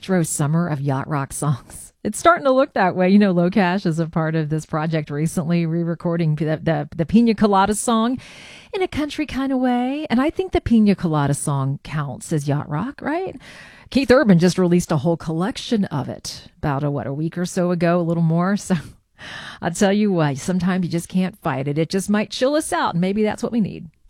retro summer of yacht rock songs. It's starting to look that way. You know, Locash is a part of this project recently, re-recording the Pina Colada song in a country kind of way. And I think the Pina Colada song counts as yacht rock, right? Keith Urban just released a whole collection of it about a week or so ago, a little more. So I'll tell you what, sometimes you just can't fight it. It just might chill us out, and maybe that's what we need.